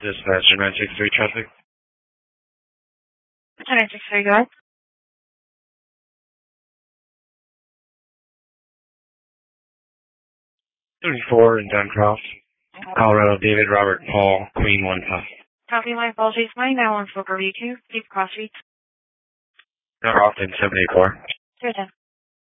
Dispatcher 963 traffic. 963, go ahead. 34 in Duncroft, Colorado, David, Robert, Paul, Queen, 1 Puff. Copy, my apologies. My now on Silver V2, Deep Cross Street. Duncroft in 784. 210.